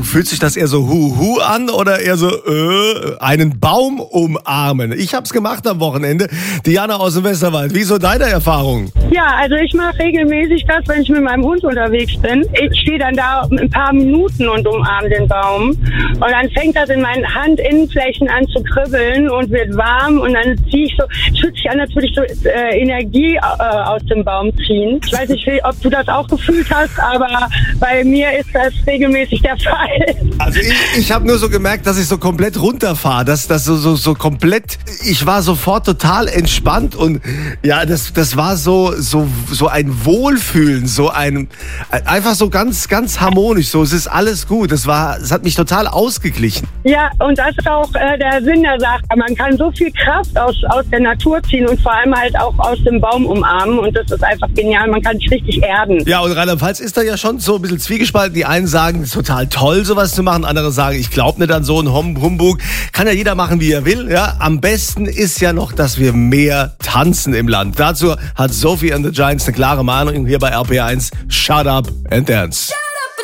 Fühlt sich das eher so Hu-Hu an oder eher so einen Baum umarmen? Ich hab's gemacht am Wochenende. Diana aus dem Westerwald, wie so deine Erfahrung? Ja, also ich mache regelmäßig das, wenn ich mit meinem Hund unterwegs bin. Ich stehe dann da ein paar Minuten und umarme den Baum. Und dann fängt das in meinen Handinnenflächen an zu kribbeln und wird warm. Und dann ziehe ich so, es fühlt sich an, als würde ich so Energie aus dem Baum ziehen. Ich weiß nicht, ob du das auch gefühlt hast, aber bei mir ist das regelmäßig der Fall. Also ich habe nur so gemerkt, dass ich so komplett runterfahre, dass das so komplett, ich war sofort total entspannt und ja, das war so ein Wohlfühlen, einfach so ganz harmonisch, so es ist alles gut, es hat mich total ausgeglichen. Ja, und das ist auch der Sinn der Sache. Man kann so viel Kraft aus der Natur ziehen und vor allem halt auch aus dem Baum umarmen und das ist einfach genial, man kann sich richtig erden. Ja, und Rheinland-Pfalz ist da ja schon so ein bisschen zwiegespalten. Die einen sagen, es ist total toll, sowas zu machen. Andere sagen, ich glaube nicht an so einen Humbug. Kann ja jeder machen, wie er will. Ja, am besten ist ja noch, dass wir mehr tanzen im Land. Dazu hat Sophie and the Giants eine klare Meinung hier bei RPR1. Shut up and dance.